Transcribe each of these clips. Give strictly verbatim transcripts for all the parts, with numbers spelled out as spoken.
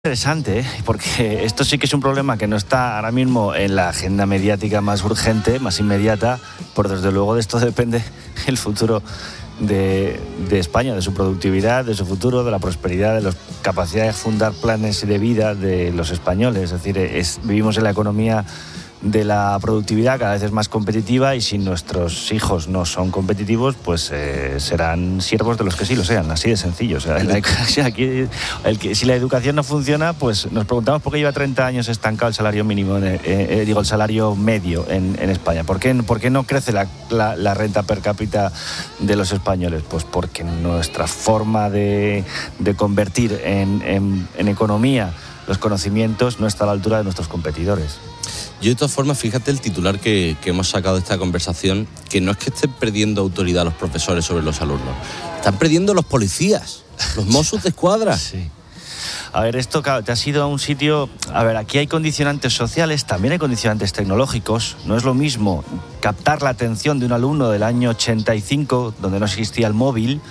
Interesante, ¿eh? Porque esto sí que es un problema que no está ahora mismo en la agenda mediática más urgente, más inmediata, pero desde luego de esto depende el futuro de, de España, de su productividad, de su futuro, de la prosperidad, de la capacidad de fundar planes de vida de los españoles. Es decir, es, vivimos en la economía de la productividad, cada vez es más competitiva, y si nuestros hijos no son competitivos, pues eh, serán siervos de los que sí lo sean, así de sencillo. O sea, la, aquí, el que, si la educación no funciona, pues nos preguntamos por qué lleva treinta años estancado el salario mínimo, eh, eh, digo, el salario medio en, en España. ¿Por qué, por qué no crece la, la, la renta per cápita de los españoles? Pues porque nuestra forma de, de convertir en, en, en economía los conocimientos no está a la altura de nuestros competidores. Yo, de todas formas, fíjate el titular que, que hemos sacado de esta conversación, que no es que estén perdiendo autoridad los profesores sobre los alumnos, están perdiendo los policías, los Mossos de Escuadra. Sí. A ver, esto, claro, te has ido a un sitio... A ver, aquí hay condicionantes sociales, también hay condicionantes tecnológicos. No es lo mismo captar la atención de un alumno del año ochenta y cinco, donde no existía el móvil,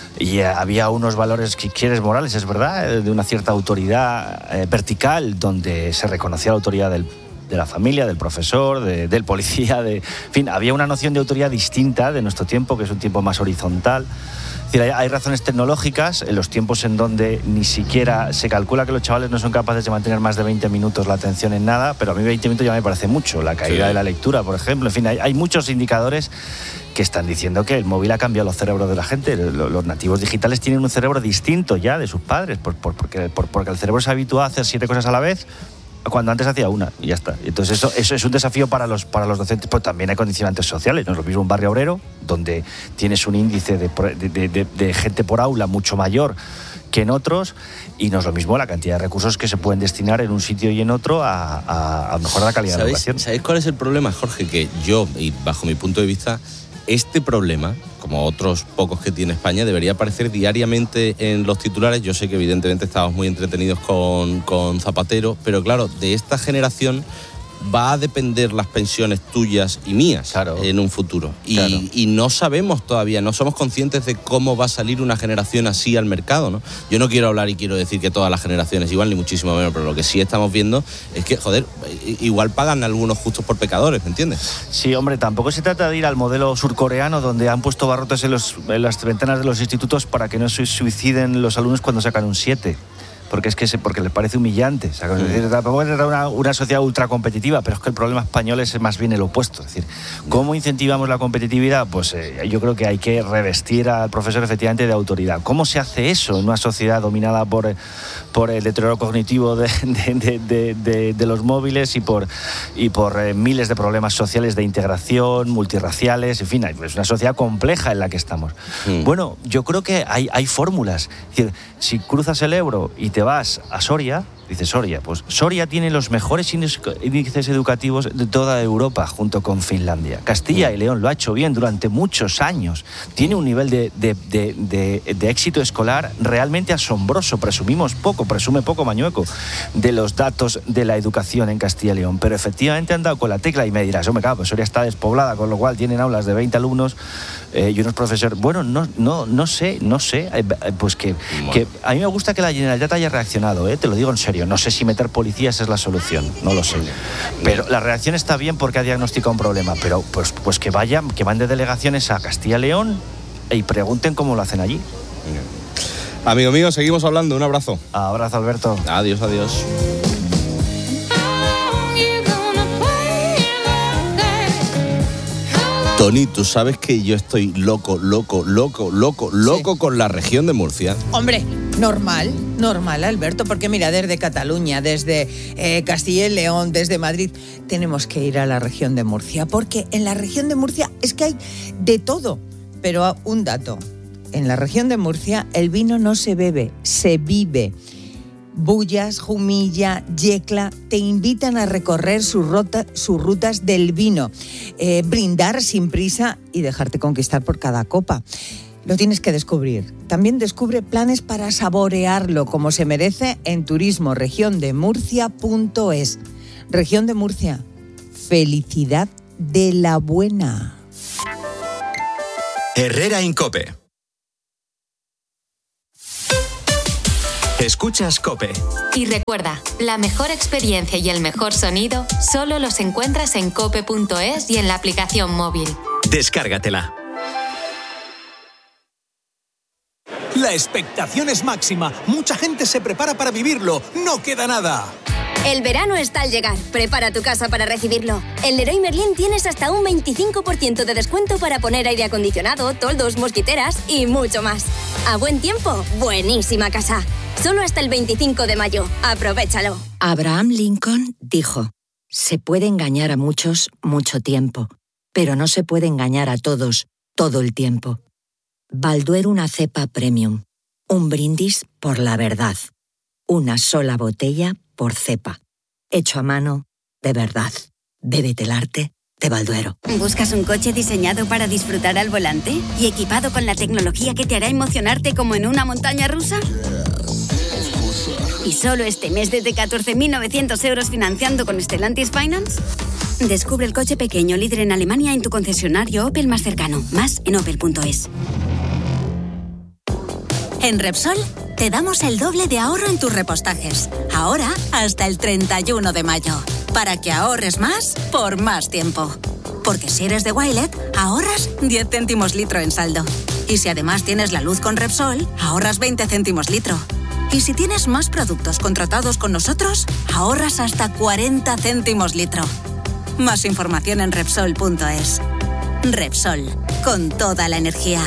y había unos valores, que quieres, morales, es verdad, de una cierta autoridad eh, vertical, donde se reconocía la autoridad del de la familia, del profesor, de, del policía, de, en fin, había una noción de autoridad distinta de nuestro tiempo, que es un tiempo más horizontal. Es decir, hay, hay razones tecnológicas en los tiempos en donde ni siquiera se calcula que los chavales no son capaces de mantener más de veinte minutos la atención en nada, pero a mí veinte minutos ya me parece mucho, la caída sí. de la lectura, por ejemplo. En fin, hay, hay muchos indicadores que están diciendo que el móvil ha cambiado los cerebros de la gente. Los nativos digitales tienen un cerebro distinto ya de sus padres, por, por, porque, por, porque el cerebro se habitúa a hacer siete cosas a la vez, cuando antes hacía una y ya está. Entonces eso, eso es un desafío para los, para los docentes, pero también hay condicionantes sociales. No es lo mismo un barrio obrero, donde tienes un índice de, de, de, de gente por aula mucho mayor que en otros, y no es lo mismo la cantidad de recursos que se pueden destinar en un sitio y en otro a, a, a mejorar la calidad de la educación. ¿Sabéis cuál es el problema, Jorge? Que yo, y bajo mi punto de vista, este problema, como otros pocos que tiene España, debería aparecer diariamente en los titulares. Yo sé que evidentemente estamos muy entretenidos con, con Zapatero, pero claro, de esta generación va a depender las pensiones tuyas y mías, claro, en un futuro. Y, claro. y no sabemos todavía, no somos conscientes de cómo va a salir una generación así al mercado, ¿no? Yo no quiero hablar y quiero decir que todas las generaciones igual, ni muchísimo menos, pero lo que sí estamos viendo es que, joder, igual pagan algunos justos por pecadores, ¿me entiendes? Sí, hombre, tampoco se trata de ir al modelo surcoreano, donde han puesto barrotes en, los, en las ventanas de los institutos para que no se suiciden los alumnos cuando sacan un siete. Porque es que se, porque les parece humillante. O sea, mm. tampoco es una, una sociedad ultra competitiva, pero es que el problema español es más bien el opuesto. Es decir, ¿cómo incentivamos la competitividad? Pues eh, yo creo que hay que revestir al profesor efectivamente de autoridad. ¿Cómo se hace eso en una sociedad dominada por, por el deterioro cognitivo de, de, de, de, de los móviles y por, y por eh, miles de problemas sociales de integración, multirraciales? En fin, es una sociedad compleja en la que estamos. Mm. Bueno, yo creo que hay, hay fórmulas. Es decir, si cruzas el Ebro y te vas a Soria, dice Soria, pues Soria tiene los mejores índices educativos de toda Europa, junto con Finlandia. Castilla y León lo ha hecho bien durante muchos años. Tiene un nivel de, de, de, de, de éxito escolar realmente asombroso. Presumimos poco, presume poco Mañueco, de los datos de la educación en Castilla y León. Pero efectivamente han dado con la tecla y me dirás, hombre, claro, pues Soria está despoblada, con lo cual tienen aulas de veinte alumnos eh, y unos profesores. Bueno, no, no, no sé, no sé, eh, pues que, que a mí me gusta que la Generalitat haya reaccionado, eh, te lo digo en serio. No sé si meter policías es la solución, no lo sé. Pero la reacción está bien porque ha diagnosticado un problema, pero pues, pues que vayan, que van de delegaciones a Castilla y León y pregunten cómo lo hacen allí. Amigo mío, seguimos hablando. Un abrazo. Abrazo, Alberto. Adiós, adiós. Tony, tú sabes que yo estoy loco, loco, loco, loco, loco sí. con la región de Murcia. Hombre, normal, normal, Alberto, porque mira, desde Cataluña, desde eh, Castilla y León, desde Madrid, tenemos que ir a la región de Murcia, porque en la región de Murcia es que hay de todo. Pero un dato, en la región de Murcia el vino no se bebe, se vive. Bullas, Jumilla, Yecla te invitan a recorrer sus, rota, sus rutas del vino, eh, brindar sin prisa y dejarte conquistar por cada copa. Lo tienes que descubrir. También descubre planes para saborearlo como se merece en turismo región de murcia punto es. Región de Murcia, felicidad de la buena. Herrera en COPE. Escuchas COPE. Y recuerda, la mejor experiencia y el mejor sonido solo los encuentras en cope punto es y en la aplicación móvil. Descárgatela. La expectación es máxima. Mucha gente se prepara para vivirlo. No queda nada. El verano está al llegar. Prepara tu casa para recibirlo. En Leroy Merlin tienes hasta un veinticinco por ciento de descuento para poner aire acondicionado, toldos, mosquiteras y mucho más. A buen tiempo, buenísima casa. Solo hasta el veinticinco de mayo. Aprovéchalo. Abraham Lincoln dijo: se puede engañar a muchos mucho tiempo, pero no se puede engañar a todos todo el tiempo. Balduero una cepa premium. Un brindis por la verdad. Una sola botella por cepa. Hecho a mano, de verdad. Bébete el arte de Balduero. ¿Buscas un coche diseñado para disfrutar al volante y equipado con la tecnología que te hará emocionarte como en una montaña rusa? ¿Y solo este mes desde catorce mil novecientos euros financiando con Stellantis Finance? Descubre el coche pequeño líder en Alemania en tu concesionario Opel más cercano. Más en opel punto es. En Repsol te damos el doble de ahorro en tus repostajes. Ahora hasta el treinta y uno de mayo. Para que ahorres más por más tiempo. Porque si eres de Wilet, ahorras diez céntimos litro en saldo. Y si además tienes la luz con Repsol, ahorras veinte céntimos litro. Y si tienes más productos contratados con nosotros, ahorras hasta cuarenta céntimos litro. Más información en Repsol punto es. Repsol, con toda la energía.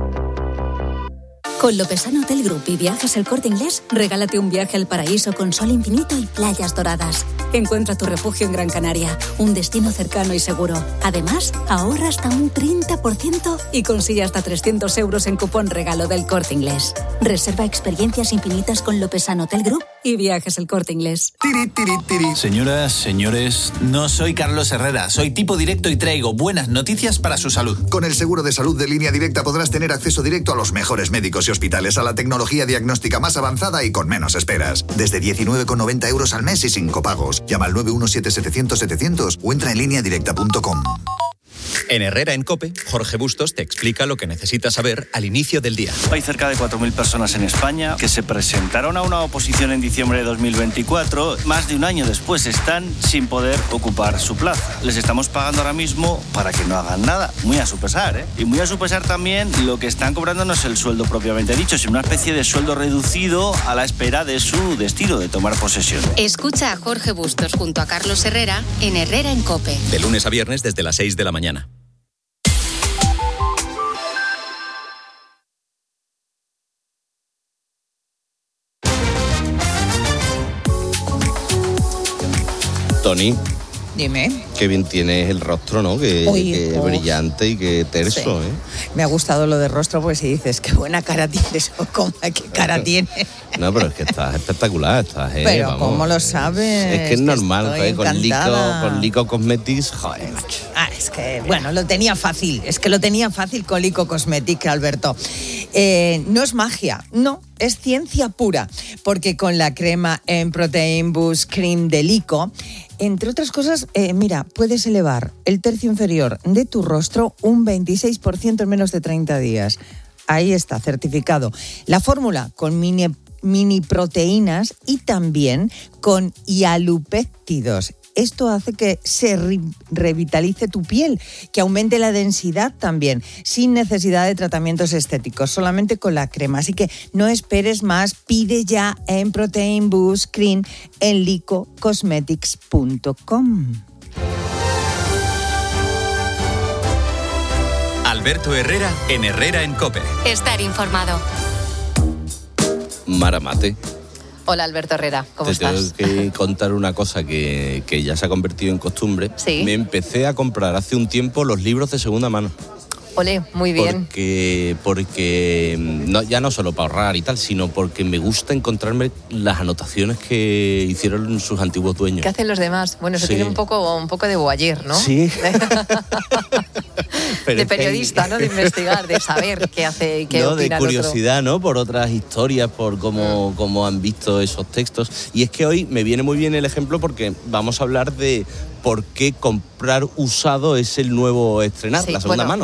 Con Lopesano Hotel Group y Viajes El Corte Inglés, regálate un viaje al paraíso con sol infinito y playas doradas. Encuentra tu refugio en Gran Canaria, un destino cercano y seguro. Además, ahorra hasta un treinta por ciento y consigue hasta trescientos euros en cupón regalo del Corte Inglés. Reserva experiencias infinitas con Lopesano Hotel Group y Viajes El Corte Inglés. Tiri, tiri, tiri. Señoras, señores, no soy Carlos Herrera, soy tipo directo y traigo buenas noticias para su salud. Con el seguro de salud de Línea Directa podrás tener acceso directo a los mejores médicos y hospitales, a la tecnología diagnóstica más avanzada y con menos esperas. Desde diecinueve con noventa euros al mes y sin copagos. Llama al nueve uno siete setecientos setecientos o entra en línea directa punto com. En Herrera en COPE, Jorge Bustos te explica lo que necesitas saber al inicio del día. Hay cerca de cuatro mil personas en España que se presentaron a una oposición en diciembre de dos mil veinticuatro. Más de un año después están sin poder ocupar su plaza. Les estamos pagando ahora mismo para que no hagan nada, muy a su pesar, ¿eh? Y muy a su pesar también lo que están cobrando no es el sueldo propiamente dicho, sino una especie de sueldo reducido a la espera de su destino, de tomar posesión. Escucha a Jorge Bustos junto a Carlos Herrera en Herrera en COPE. De lunes a viernes desde las seis de la mañana. Tony. Dime. Qué bien tienes el rostro, ¿no? Que, Uy, que oh. brillante y que terso, Sí. ¿eh? Me ha gustado lo de rostro, pues si dices, qué buena cara tienes, o cómo, qué cara tiene. No, pero es que estás espectacular, estás, eh, Pero vamos, ¿cómo lo sabes? Es que es normal, estoy ¿eh? Con Lico, encantada. con Lico Cosmetics, joder, macho. Ah, es que, bueno, lo tenía fácil. Es que lo tenía fácil con Lico Cosmetic, Alberto. Eh, no es magia, no, es ciencia pura. Porque con la crema en Protein Boost Cream de Lico, entre otras cosas, eh, mira, puedes elevar el tercio inferior de tu rostro un veintiséis por ciento en menos de treinta días. Ahí está, certificado. La fórmula con mini, mini proteínas y también con hialupéptidos. Esto hace que se re- revitalice tu piel, que aumente la densidad también, sin necesidad de tratamientos estéticos, solamente con la crema. Así que no esperes más, pide ya en Protein Boost Cream en lico cosmetics punto com. Alberto Herrera en Herrera en COPE. Estar informado. Maramate. Hola, Alberto Herrera, ¿cómo Te estás? tengo que contar una cosa que, que ya se ha convertido en costumbre. Sí. Me empecé a comprar hace un tiempo los libros de segunda mano. Ole, muy bien. Porque, porque no, ya no solo para ahorrar y tal, sino porque me gusta encontrarme las anotaciones que hicieron sus antiguos dueños. ¿Qué hacen los demás? Bueno, eso Sí. tiene un poco, un poco de voyeur, ¿no? Sí. Pero de es que hay- periodista, ¿no? De investigar, de saber qué hace, qué no, de opina el otro. curiosidad, ¿no? Por otras historias, por cómo, cómo han visto esos textos. Y es que hoy me viene muy bien el ejemplo porque vamos a hablar de por qué comprar usado es el nuevo estrenar, Sí, la segunda bueno, mano, ¿no?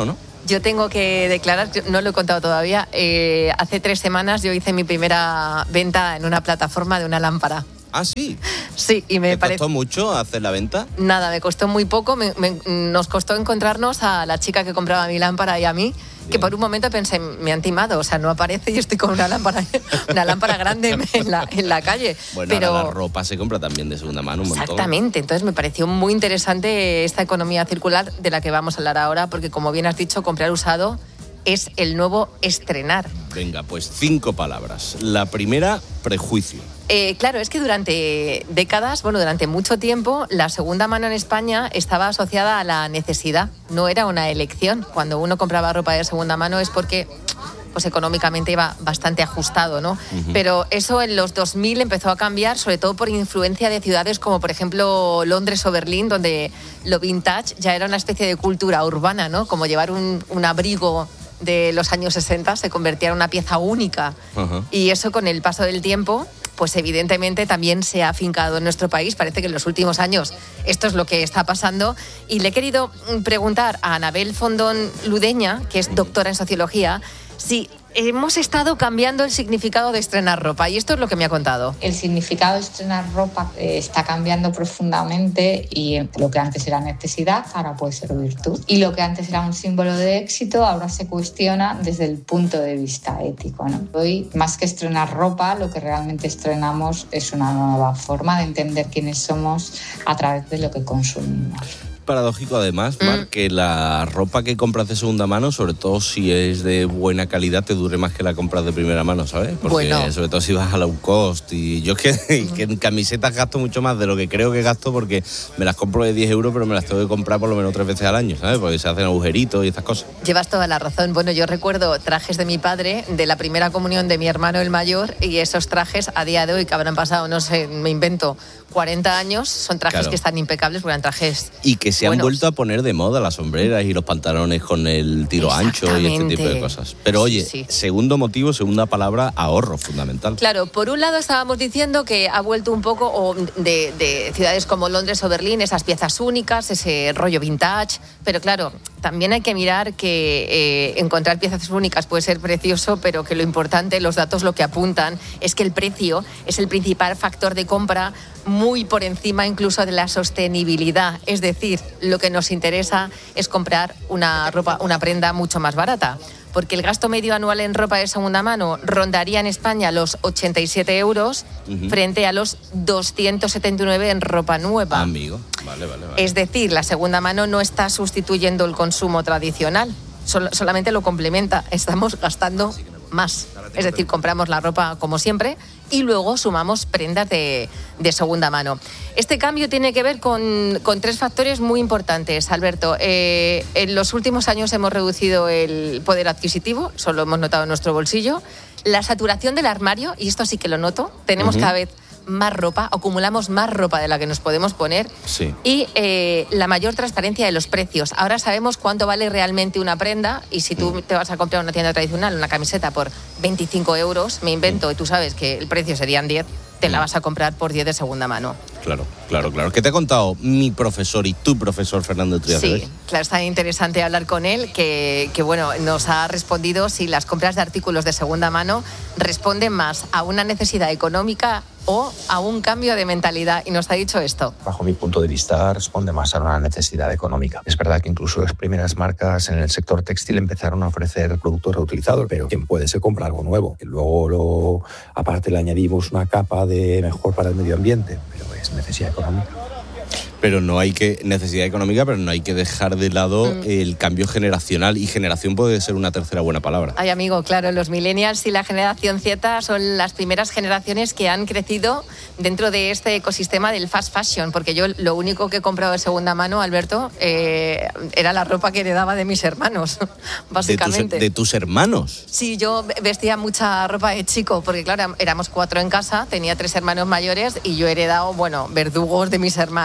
Yo tengo que declarar, no lo he contado todavía, eh, hace tres semanas yo hice mi primera venta en una plataforma de una lámpara. ¿Ah, sí? Sí, y me ¿Te parece... costó mucho hacer la venta? Nada, me costó muy poco. Me, me, nos costó encontrarnos a la chica que compraba mi lámpara y a mí, que por un momento pensé, me han timado, o sea, no aparece y estoy con una lámpara una lámpara grande en la, en la calle. Bueno, pero ahora la ropa se compra también de segunda mano un montón. Exactamente, entonces me pareció muy interesante esta economía circular de la que vamos a hablar ahora, porque como bien has dicho, comprar usado es el nuevo estrenar. Venga, pues cinco palabras. La primera, prejuicio. Eh, claro, es que durante décadas, bueno, durante mucho tiempo, la segunda mano en España estaba asociada a la necesidad, no era una elección. Cuando uno compraba ropa de segunda mano es porque, pues económicamente iba bastante ajustado, ¿no? Uh-huh. Pero eso en los dos mil empezó a cambiar, sobre todo por influencia de ciudades como, por ejemplo, Londres o Berlín, donde lo vintage ya era una especie de cultura urbana, ¿no? Como llevar un, un abrigo de los años sesenta se convertía en una pieza única. Uh-huh. Y eso con el paso del tiempo, pues evidentemente también se ha afincado en nuestro país. Parece que en los últimos años esto es lo que está pasando. Y le he querido preguntar a Anabel Fondón Ludeña, que es doctora en sociología, si hemos estado cambiando el significado de estrenar ropa, y esto es lo que me ha contado. El significado de estrenar ropa eh, está cambiando profundamente, y lo que antes era necesidad ahora puede ser virtud, y lo que antes era un símbolo de éxito ahora se cuestiona desde el punto de vista ético, ¿no? Hoy, más que estrenar ropa, lo que realmente estrenamos es una nueva forma de entender quiénes somos a través de lo que consumimos. Paradójico además, Mar, mm. que la ropa que compras de segunda mano, sobre todo si es de buena calidad, te dure más que la compras de primera mano, ¿sabes? Porque bueno, sobre todo si vas a low cost, y yo es que, que en camisetas gasto mucho más de lo que creo que gasto, porque me las compro de diez euros, pero me las tengo que comprar por lo menos tres veces al año, ¿sabes? Porque se hacen agujeritos y estas cosas. Llevas toda la razón. Bueno, yo recuerdo trajes de mi padre de la primera comunión de mi hermano el mayor, y esos trajes a día de hoy, que habrán pasado, no sé, me invento, cuarenta años, son trajes claro. que están impecables, porque eran trajes y que se buenos. Han vuelto a poner de moda las sombreras y los pantalones con el tiro ancho y este tipo de cosas. Pero oye, sí, sí. segundo motivo, segunda palabra, ahorro, fundamental. Claro, por un lado estábamos diciendo que ha vuelto un poco o de, de ciudades como Londres o Berlín, esas piezas únicas, ese rollo vintage, pero claro, también hay que mirar que eh, encontrar piezas únicas puede ser precioso, pero que lo importante, los datos lo que apuntan es que el precio es el principal factor de compra, muy por encima incluso de la sostenibilidad. Es decir, lo que nos interesa es comprar una ropa, una prenda mucho más barata, porque el gasto medio anual en ropa de segunda mano rondaría en España los ochenta y siete euros uh-huh. frente a los doscientos setenta y nueve en ropa nueva. Ah, amigo, vale, vale, vale. Es decir, la segunda mano no está sustituyendo el consumo tradicional, sol- solamente lo complementa. Estamos gastando más. Es decir, compramos la ropa como siempre y luego sumamos prendas de, de segunda mano. Este cambio tiene que ver con, con tres factores muy importantes, Alberto. Eh, en los últimos años hemos reducido el poder adquisitivo, eso lo hemos notado en nuestro bolsillo. La saturación del armario, y esto sí que lo noto, tenemos uh-huh. cada vez más ropa, acumulamos más ropa de la que nos podemos poner sí. y eh, la mayor transparencia de los precios. Ahora sabemos cuánto vale realmente una prenda, y si tú te vas a comprar una tienda tradicional una camiseta por veinticinco euros, me invento, y tú sabes que el precio serían diez, te la vas a comprar por diez de segunda mano. Claro, claro, claro. ¿Qué te ha contado mi profesor y tu profesor Fernando Trías? Sí, claro, está interesante hablar con él, que, que bueno, nos ha respondido si las compras de artículos de segunda mano responden más a una necesidad económica o a un cambio de mentalidad, y nos ha dicho esto. Bajo mi punto de vista, responde más a una necesidad económica. Es verdad que incluso las primeras marcas en el sector textil empezaron a ofrecer productos reutilizados, pero quien puede se compra algo nuevo. Y luego, lo, aparte, le añadimos una capa de mejor para el medio ambiente, pero es necesidad económica. Pero no hay que, necesidad económica, pero no hay que dejar de lado mm. el cambio generacional, y generación puede ser una tercera buena palabra. Ay, amigo, claro, los millennials y la generación Z son las primeras generaciones que han crecido dentro de este ecosistema del fast fashion, porque yo lo único que he comprado de segunda mano, Alberto, eh, era la ropa que heredaba de mis hermanos, básicamente. ¿De tus, de tus hermanos? Sí, yo vestía mucha ropa de chico, porque claro, éramos cuatro en casa, tenía tres hermanos mayores y yo he heredado, bueno, verdugos de mis hermanos,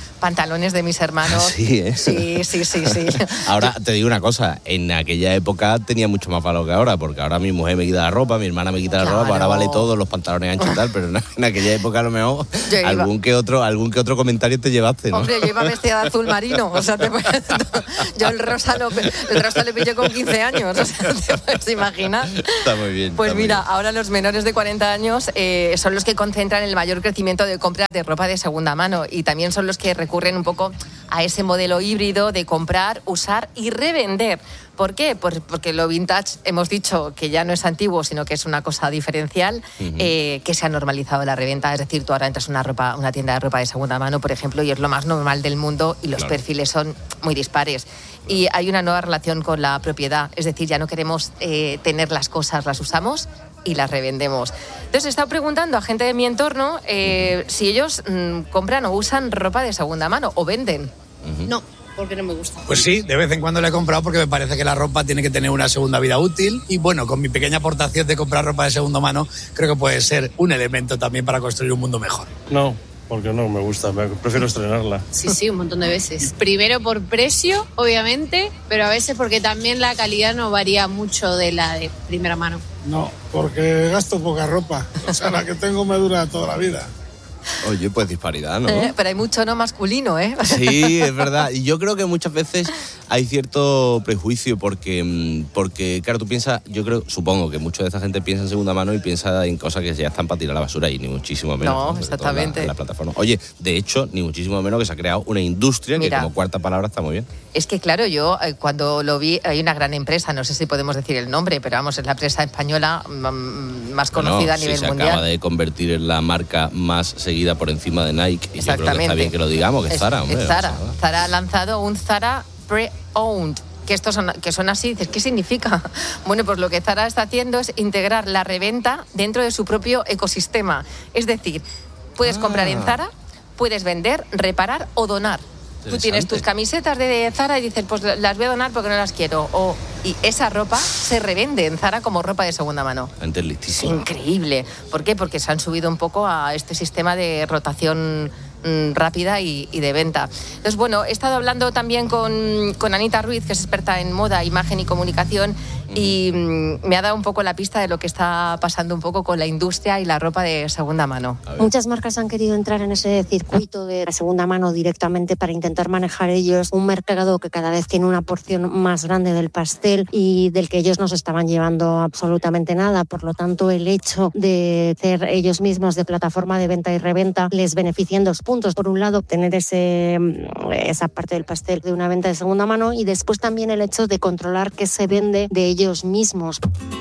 pantalones de mis hermanos. Sí, ¿eh? Sí, sí, sí, sí. Ahora te digo una cosa, en aquella época tenía mucho más valor que ahora, porque ahora mi mujer me quita la ropa, mi hermana me quita la Claro. ropa, ahora vale todo, los pantalones anchos y tal, pero en, en aquella época a lo mejor Yo iba- algún que otro, algún que otro comentario te llevaste, ¿no? Hombre, yo iba vestida de azul marino, o sea, te puedes- yo el rosa, lo, el rosa le pillé con quince años, o sea, te puedes imaginar. Está muy bien. Pues está muy mira, bien. ahora los menores de cuarenta años eh, son los que concentran el mayor crecimiento de compras de ropa de segunda mano y también son los que recurren un poco a ese modelo híbrido de comprar, usar y revender. ¿Por qué? Pues porque lo vintage hemos dicho que ya no es antiguo, sino que es una cosa diferencial, Ujú. eh, que se ha normalizado la reventa. Es decir, tú ahora entras en una, ropa, una tienda de ropa de segunda mano, por ejemplo, y es lo más normal del mundo y los Claro. perfiles son muy dispares. Y hay una nueva relación con la propiedad, es decir, ya no queremos eh, tener las cosas, las usamos y las revendemos. Entonces he estado preguntando a gente de mi entorno eh, si ellos mm, compran o usan ropa de segunda mano o venden. No, porque no me gusta. Pues sí, de vez en cuando la he comprado porque me parece que la ropa tiene que tener una segunda vida útil y bueno, con mi pequeña aportación de comprar ropa de segunda mano, creo que puede ser un elemento también para construir un mundo mejor. No, porque no me gusta, me- prefiero estrenarla. Sí, sí, un montón de veces. Primero por precio, obviamente, pero a veces porque también la calidad no varía mucho de la de primera mano. No, porque gasto poca ropa. O sea, la que tengo me dura toda la vida. Oye, pues disparidad, ¿no? Eh, pero hay mucho no masculino, ¿eh? Sí, es verdad. Y yo creo que muchas veces hay cierto prejuicio porque, mm, porque claro, tú piensas, yo creo, supongo que mucha de esta gente piensa en segunda mano y piensa en cosas que ya están para tirar a la basura y ni muchísimo menos. No, Sobre todo en la- exactamente. en la plataforma. Oye, de hecho, ni muchísimo menos que se ha creado una industria Mira. que como cuarta palabra está muy bien. Es que, claro, yo eh, cuando lo vi, hay una gran empresa, no sé si podemos decir el nombre, pero vamos, es la empresa española mm, más conocida Bueno, a nivel sí, se mundial. acaba de convertir en la marca más seguida por encima de Nike y yo creo que está Exactamente. bien que lo digamos, que es Es- Zara, es hombre. Zara. vamos a ver. Zara ha lanzado un Zara Pre-Owned. Que, estos son, que son así, dices, ¿qué significa? Bueno, pues lo que Zara está haciendo es integrar la reventa dentro de su propio ecosistema. Es decir, puedes comprar en Zara, puedes vender, reparar o donar. Tú tienes tus camisetas de Zara y dices, pues las voy a donar porque no las quiero. O, y esa ropa se revende en Zara como ropa de segunda mano. Gente listísima. Increíble. ¿Por qué? Porque se han subido un poco a este sistema de rotación mm, rápida y, y de venta. Entonces, bueno, he estado hablando también con, con Anita Ruiz, que es experta en moda, imagen y comunicación, y mm, me ha dado un poco la pista de lo que está pasando un poco con la industria y la ropa de segunda mano. Muchas marcas han querido entrar en ese circuito de la segunda mano directamente para intentar manejar ellos un mercado que cada vez tiene una porción más grande del pastel y del que ellos no se estaban llevando absolutamente nada. Por lo tanto, el hecho de ser ellos mismos de plataforma de venta y reventa les beneficia en dos puntos. Por un lado, tener ese, esa parte del pastel de una venta de segunda mano y después también el hecho de controlar qué se vende de ellos mismos.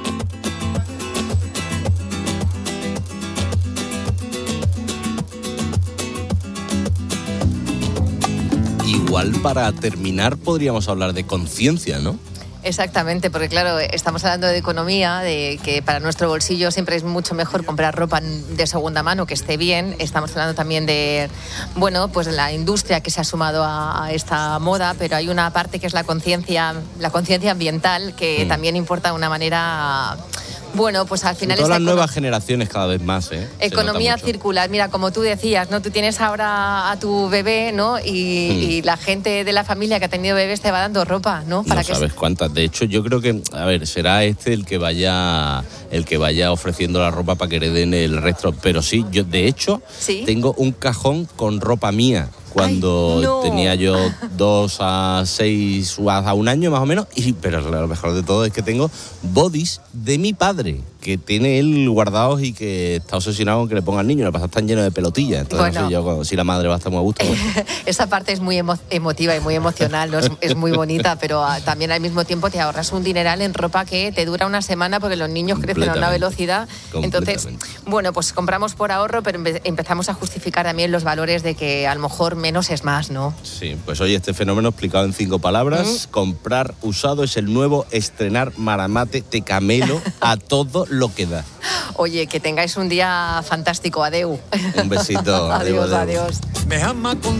Igual para terminar podríamos hablar de conciencia, ¿no? Exactamente, porque claro, estamos hablando de economía, de que para nuestro bolsillo siempre es mucho mejor comprar ropa de segunda mano que esté bien. Estamos hablando también de, bueno, pues de la industria que se ha sumado a, a esta moda, pero hay una parte que es la conciencia, la conciencia ambiental, que Mm. también importa de una manera, bueno, pues al final Todas esta las econo- nuevas generaciones cada vez más, ¿eh? Se economía nota mucho. circular. Mira, como tú decías, ¿no? Tú tienes ahora a tu bebé, ¿no? Y, Mm. y la gente de la familia que ha tenido bebés te va dando ropa, ¿no? Para No que sabes cuántas. De hecho, yo creo que, a ver, será este el que vaya el que vaya ofreciendo la ropa para que hereden el resto. Pero sí, yo de hecho ¿Sí? tengo un cajón con ropa mía cuando Ay, no. tenía yo dos a seis o a un año más o menos. Y pero lo mejor de todo es que tengo bodys de mi padre, que tiene él guardados y que está obsesionado con que le ponga al niño. Lo que pasa es que están llenos de pelotillas. Entonces no Bueno. sé yo cuando- si la madre va a estar muy a gusto. pues, Esa parte es muy emo- emotiva y muy emocional, ¿no? Es, es muy bonita, pero ah, también al mismo tiempo te ahorras un dineral en ropa que te dura una semana porque los niños crecen a una Completamente. velocidad. Entonces, bueno, pues compramos por ahorro, pero empe- empezamos a justificar también los valores de que a lo mejor menos es más, ¿no? Sí, pues oye, este fenómeno explicado en cinco palabras. Comprar usado es el nuevo estrenar maramate te camelo a todo lo que da. Oye, que tengáis un día fantástico. Adeu. Un besito. Adiós, adeu, adeu. adiós. Me ama con